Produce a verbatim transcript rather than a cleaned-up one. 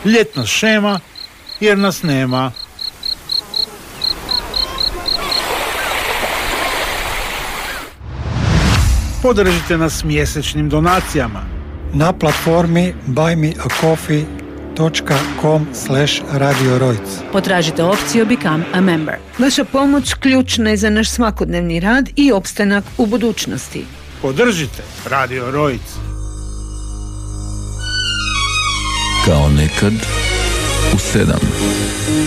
Ljetna šema, jer nas nema. Podržite nas mjesečnim donacijama na platformi buy me a coffee dot com slash radio rojc. Potražite opciju Become a Member. Vaša pomoć ključna je za naš svakodnevni rad i opstanak u budućnosti. Podržite Radio Rojc. Kao nekad u sedam.